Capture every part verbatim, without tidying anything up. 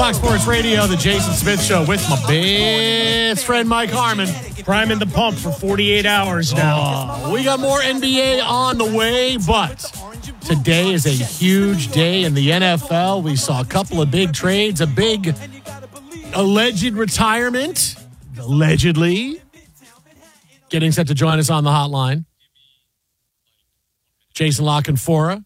Fox Sports Radio, the Jason Smith Show with my best friend Mike Harmon. Priming the pump for forty-eight hours now. Oh, we got more N B A on the way, but today is a huge day in the N F L. We saw a couple of big trades, a big alleged retirement, allegedly. Getting set to join us on the hotline, Jason LaCanfora,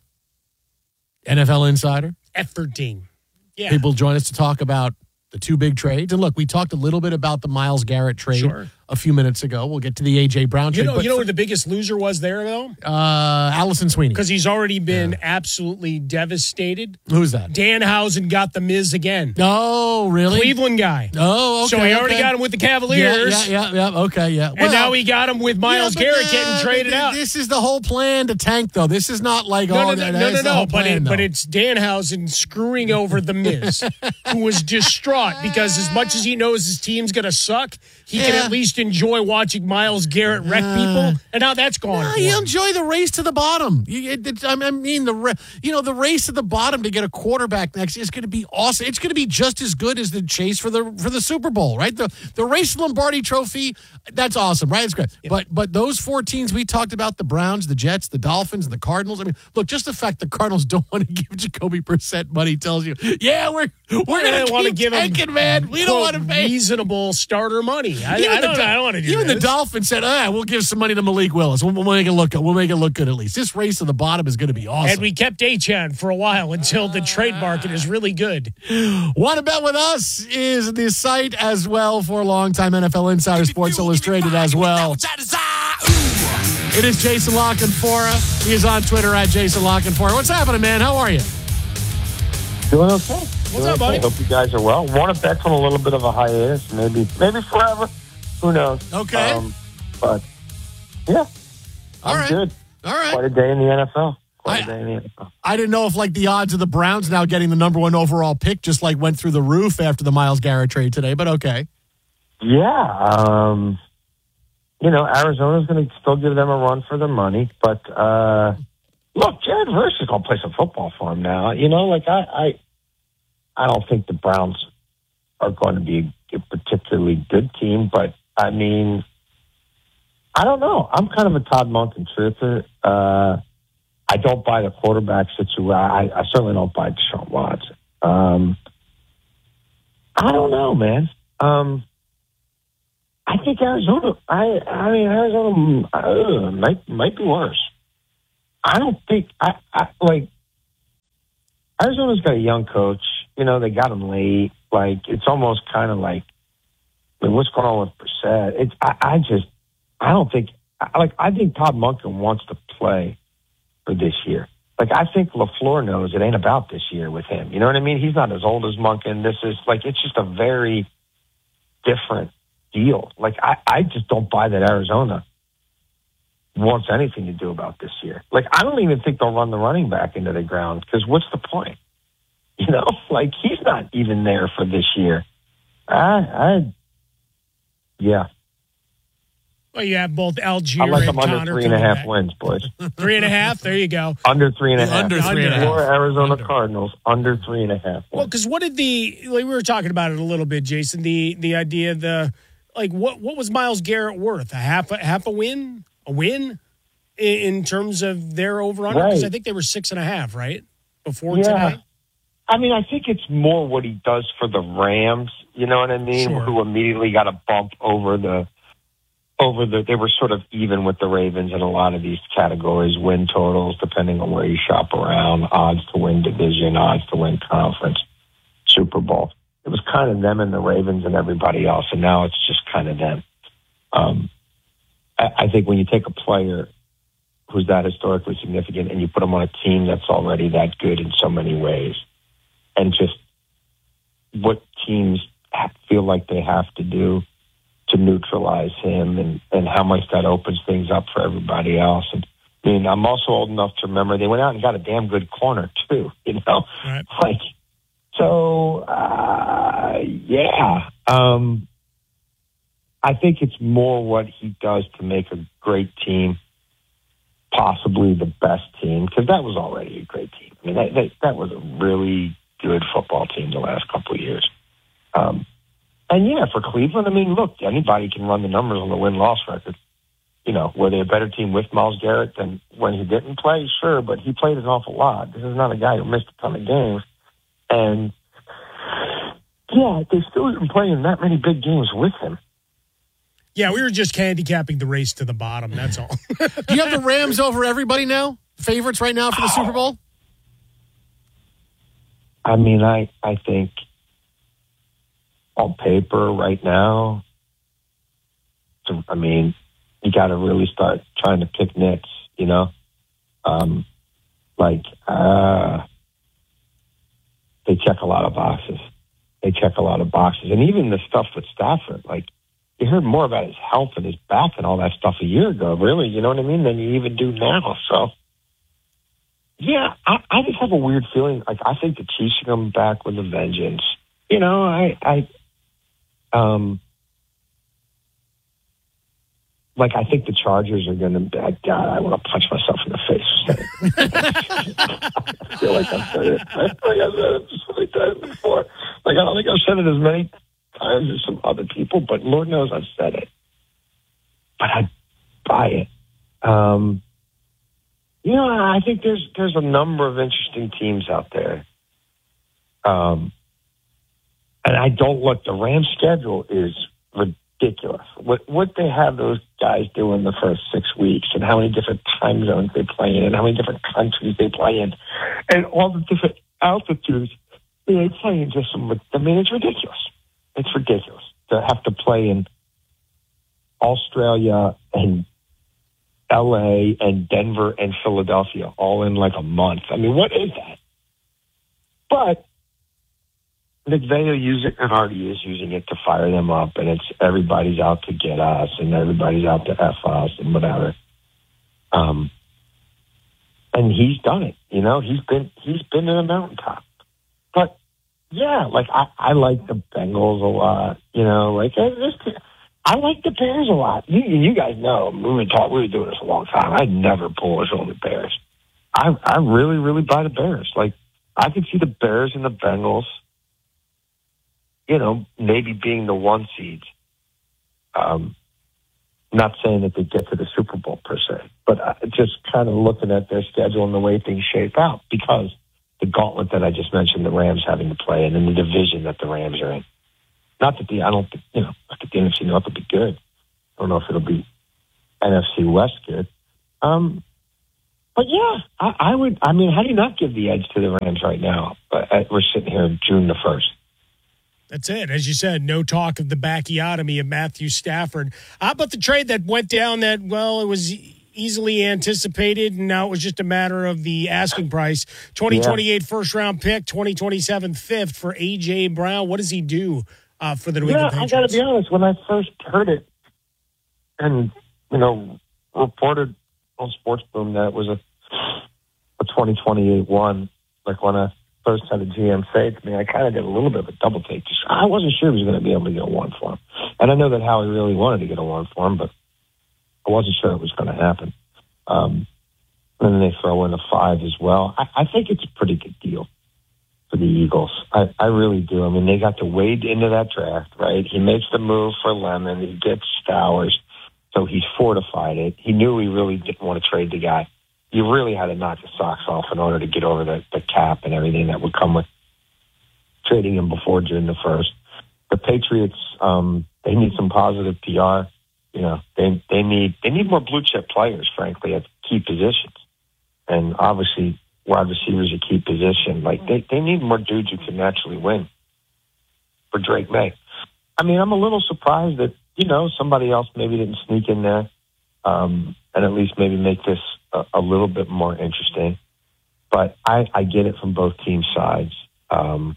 N F L insider. Efforting. Yeah. People join us to talk about the two big trades. And look, we talked a little bit about the Myles Garrett trade sure. a few minutes ago. We'll get to the A J. Brown trade. You know, but you know for, where the biggest loser was there, though? Uh, Allison Sweeney. Because he's already been yeah. absolutely devastated. Who's that? Danhausen got the Miz again. Oh, really? Cleveland guy. Oh, okay. So he already okay. got him with the Cavaliers. Yeah, yeah, yeah. yeah. Okay, yeah. And well, now he got him with Myles yeah, Garrett uh, getting traded th- out. This is the whole plan to tank, though. This is not like, no, oh, no, no, that, no, no, that's the no. whole But, plan, it, though. but it's Danhausen screwing over the Miz, who was distraught because as much as he knows his team's going to suck, he Yeah. can at least enjoy watching Myles Garrett wreck Uh, people. And now that's gone. No, for you him. enjoy the race to the bottom. You, it, it, I mean, the ra- you know the race to the bottom to get a quarterback next is going to be awesome. It's going to be just as good as the chase for the for the Super Bowl, right? The the race to Lombardi Trophy, that's awesome, right? It's great. Yeah. But but those four teams we talked about, the Browns, the Jets, the Dolphins, and the Cardinals. I mean, look, just the fact the Cardinals don't want to give Jacoby Brissett money tells you, yeah, we're we're going to want to keep give tanking, him, man. We don't quote, want to pay reasonable starter money. I, I, don't, the, I don't want to do Even this. the Dolphins said, ah, we'll give some money to Malik Willis. We'll, we'll make it look good. We'll make it look good at least. This race to the bottom is going to be awesome. And we kept Achan for a while until the trade market is really good. Want to bet with us is the site as well for longtime N F L insider, Sports Illustrated as well. It is Jason LaCanfora. He is on Twitter at Jason LaCanfora. What's happening, man? How are you? Doing okay. What's Doing up, buddy? Okay. Hope you guys are well. Want to bet on a little bit of a hiatus, maybe, maybe forever. Who knows? Okay. Um, but yeah, All I'm right. good. All right. Quite a day in the N F L. Quite I- a day in the N F L. I didn't know if like the odds of the Browns now getting the number one overall pick just like went through the roof after the Myles Garrett trade today, but okay. Yeah. Um, you know, Arizona's going to still give them a run for their money, but uh, look, Jared Verse is going to play some football for him now. You know, like I, I, I don't think the Browns are going to be a particularly good team, but I mean, I don't know. I'm kind of a Todd Monken truther. Uh, I don't buy the quarterback situation. I, I certainly don't buy Deshaun Watson. Um, I don't know, man. Um, I think Arizona. I I mean Arizona uh, might might be worse. I don't think I, I like Arizona's got a young coach. You know, they got him late. Like it's almost kind of like, I mean, what's going on with Brissett? It's I, I just I don't think I, like I think Todd Monken wants to play for this year. Like I think LaFleur knows it ain't about this year with him. You know what I mean? He's not as old as Monken. This is like it's just a very different deal. Like I, I just don't buy that Arizona wants anything to do about this year. Like I don't even think they'll run the running back into the ground because what's the point? You know, like he's not even there for this year. I, I, yeah. Well, you have both Algier I'm like and I'm under Connor three and a coming half back. wins, boys. Three and a half. There you go. Under three and a half. Under three and a half. For Arizona Under. Cardinals, under three and a half. Well, Wins. because what did the like we were talking about it a little bit, Jason? The the idea the like what what was Myles Garrett worth? A half a half a win, a win in, in terms of their over under? Because Right. I think they were six and a half, right? Before Yeah. today. I mean, I think it's more what he does for the Rams. You know what I mean? Sure. Who immediately got a bump over the over the. They were sort of even with the Ravens in a lot of these categories, win totals, depending on where you shop around, odds to win division, odds to win conference, Super Bowl. It was kind of them and the Ravens and everybody else, and now it's just kind of them. Um, I, I think when you take a player who's that historically significant and you put him on a team that's already that good in so many ways, and just what teams feel like they have to do to neutralize him and, and how much that opens things up for everybody else. And I mean, I'm also old enough to remember they went out and got a damn good corner too, you know? Right. Like, so, uh, yeah. Um, I think it's more what he does to make a great team, possibly the best team, because that was already a great team. I mean, that, that, that was a really good football team the last couple of years. Um, and yeah, for Cleveland, I mean, look, anybody can run the numbers on the win-loss record. You know, were they a better team with Myles Garrett than when he didn't play? Sure, but he played an awful lot. This is not a guy who missed a ton of games. And, yeah, they still didn't play in that many big games with him. Yeah, we were just handicapping the race to the bottom, that's all. Do you have the Rams over everybody now? Favorites right now for the Super Bowl? I mean, I, I think on paper right now, I mean, you got to really start trying to pick nits, you know? Um, like, uh, they check a lot of boxes. They check a lot of boxes. And even the stuff with Stafford, like, you heard more about his health and his back and all that stuff a year ago, really, you know what I mean, than you even do now. So, yeah, I, I just have a weird feeling. Like, I think the Chiefs are coming back with a vengeance. You know, I, I, um, like, I think the Chargers are going to, God, I want to punch myself in the face. I feel like I've said it. I feel like I've said it so many times before. Like, I don't think I've said it as many times as some other people, but Lord knows I've said it. But I buy it. Um, you know, I think there's there's a number of interesting teams out there. Um, and I don't look, the Rams schedule is ridiculous. What what they have those guys do in the first six weeks and how many different time zones they play in and how many different countries they play in and all the different altitudes they play in just some, I mean, it's ridiculous. It's ridiculous to have to play in Australia and L A and Denver and Philadelphia all in like a month. I mean, what is that? But McVay use it and already is using it to fire them up, and it's everybody's out to get us and everybody's out to F us and whatever. Um, and he's done it. You know, he's been he's been in a mountaintop. But yeah, like I, I like the Bengals a lot. You know, like I, just, I like the Bears a lot. You you guys know we were talking, we were doing this a long time. I'd never pull us on the Bears. I I really really buy the Bears. Like I could see the Bears and the Bengals, you know, maybe being the one seeds. Um, not saying that they get to the Super Bowl per se, but uh, just kind of looking at their schedule and the way things shape out because the gauntlet that I just mentioned, the Rams having to play in, and the division that the Rams are in. Not that the, I don't think, you know, I think the N F C North will be good. I don't know if it'll be N F C West good. Um, but yeah, I, I would, I mean, how do you not give the edge to the Rams right now? But uh, we're sitting here June the first. That's it. As you said, no talk of the bacchiotomy of Matthew Stafford. How about the trade that went down that, well, it was easily anticipated, and now it was just a matter of the asking price. twenty twenty-eight yeah. first-round pick, twenty twenty-seven fifth for A J. Brown. What does he do uh, for the New England yeah, Patriots? I got to be honest. When I first heard it and, you know, reported on Sports Boom that it was a, a twenty twenty-eight one, like when I first had a G M say it to me, I kind of did a little bit of a double take. Just, I wasn't sure he was going to be able to get a one for him. And I know that Howie really wanted to get a one for him, but I wasn't sure it was going to happen. Um, and then they throw in a five as well. I, I think it's a pretty good deal for the Eagles. I, I really do. I mean, they got to wade into that draft, right? He makes the move for Lemon. He gets Stowers. So he's fortified it. He knew he really didn't want to trade the guy. You really had to knock the socks off in order to get over the, the cap and everything that would come with trading him before June the first. The Patriots, um, they need some positive P R. You know, they they need they need more blue chip players, frankly, at key positions. And obviously, wide receivers a key position. Like they, they need more dudes who can actually win for Drake May. I mean, I'm a little surprised that, you know, somebody else maybe didn't sneak in there um, and at least maybe make this a, a little bit more interesting. But I, I get it from both team sides. Um,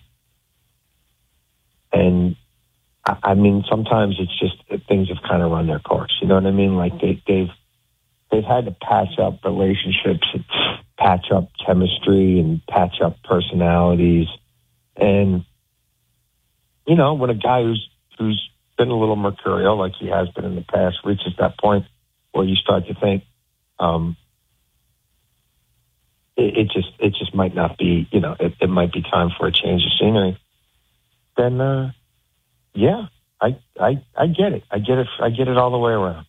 and I, I mean, sometimes it's just that things have kind of run their course. You know what I mean? Like they, they've, they've had to patch up relationships and patch up chemistry and patch up personalities. And, you know, when a guy who's, who's been a little mercurial, like he has been in the past, reaches that point where you start to think, um, it, it just it just might not be, you know, it, it might be time for a change of scenery, then uh, yeah, I I I get it. I get it. I get it all the way around.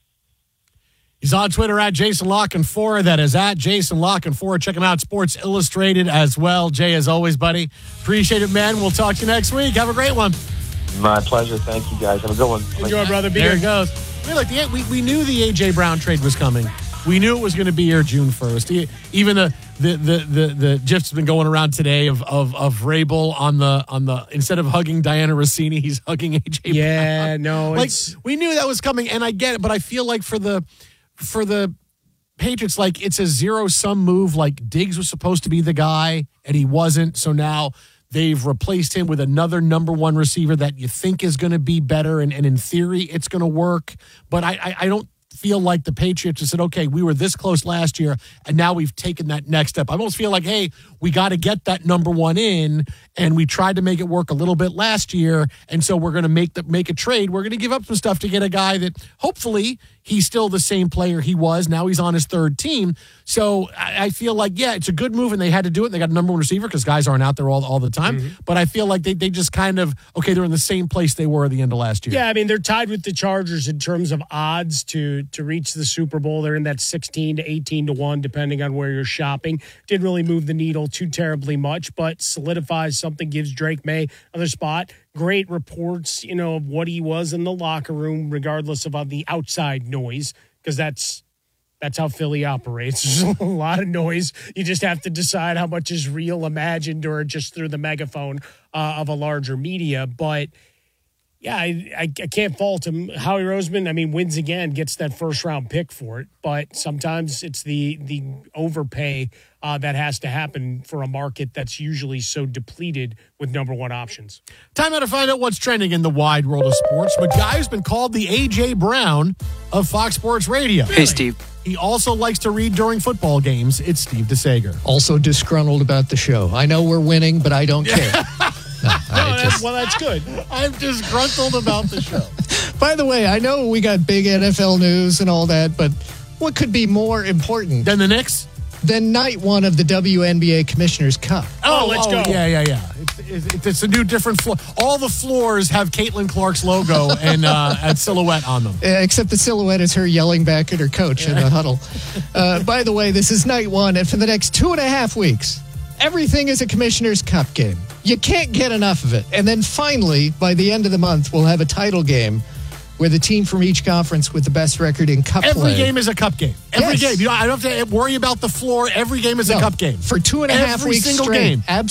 He's on Twitter at Jason Lockenfora. That is at Jason Lockenfora. Check him out, Sports Illustrated as well. Jay, as always, buddy, appreciate it, man. We'll talk to you next week. Have a great one. My pleasure. Thank you, guys. Have a good one. Enjoy, brother. Be there good. it goes. We, like the, we, we knew the A J Brown trade was coming. We knew it was going to be here June first. Even the the the the, the GIFs have been going around today of of of Vrabel on the on the instead of hugging Diana Rossini, he's hugging A J Yeah, Brown. no, like it's... we knew that was coming, and I get it, but I feel like for the for the Patriots, like it's a zero sum move. Like Diggs was supposed to be the guy, and he wasn't. So now they've replaced him with another number one receiver that you think is going to be better, and, and in theory, it's going to work. But I, I, I don't feel like the Patriots have said, okay, we were this close last year, and now we've taken that next step. I almost feel like, hey, we got to get that number one in, and we tried to make it work a little bit last year, and so we're going to make the make a trade. We're going to give up some stuff to get a guy that hopefully he's still the same player he was. Now he's on his third team. So I, I feel like, yeah, it's a good move, and they had to do it. And they got a number one receiver because guys aren't out there all, all the time. Mm-hmm. But I feel like they, they just kind of, okay, they're in the same place they were at the end of last year. Yeah, I mean, they're tied with the Chargers in terms of odds to to reach the Super Bowl. They're in that sixteen to eighteen to one, depending on where you're shopping. Didn't really move the needle too terribly much, but solidifies something, gives Drake May another spot. Great reports, you know, of what he was in the locker room, regardless of uh, the outside noise, because that's that's how Philly operates. There's a lot of noise. You just have to decide how much is real, imagined, or just through the megaphone uh, of a larger media. But yeah, I, I, I can't fault him. Howie Roseman, I mean, wins again, gets that first round pick for it. But sometimes it's the the overpay uh, that has to happen for a market that's usually so depleted with number one options. Time now to find out what's trending in the wide world of sports. But guy who's been called the A J Brown of Fox Sports Radio. Hey, Steve. He also likes to read during football games. It's Steve DeSager. Also disgruntled about the show. I know we're winning, but I don't care. No, No, I that's, just, well, that's good. I'm disgruntled about the show. by the way, I know we got big N F L news and all that, but what could be more important Then the Knicks? than night one of the W N B A Commissioner's Cup? Oh, let's go. Yeah, yeah, yeah. It's, it's, it's a new different floor. All the floors have Caitlin Clark's logo and uh, and silhouette on them. Uh, except the silhouette is her yelling back at her coach in the huddle. Uh, by the way, this is night one, and for the next two and a half weeks, everything is a Commissioner's Cup game. You can't get enough of it. And then finally, by the end of the month, we'll have a title game where the team from each conference with the best record in cup Every play. game is a cup game. Every Yes. game. You know, I don't have to worry about the floor. Every game is a No, cup game. For two and a half Every weeks single straight. game.